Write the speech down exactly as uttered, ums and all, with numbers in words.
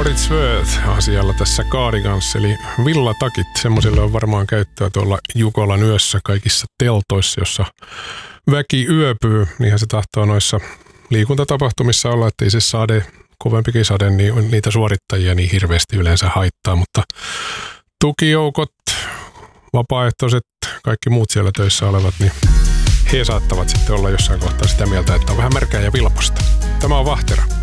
Moritz Worth-asialla tässä Cardigans, eli villatakit. Semmoisille on varmaan käyttöä tuolla Jukolan yössä kaikissa teltoissa, jossa väki yöpyy. Niinhän se tahtoo noissa liikuntatapahtumissa olla, ettei se sade, kovempikin sade, niin niitä suorittajia niin hirveästi yleensä haittaa. Mutta tukijoukot, vapaaehtoiset, kaikki muut siellä töissä olevat, niin he saattavat sitten olla jossain kohtaa sitä mieltä, että on vähän märkää ja vilposta. Tämä on Vahtera.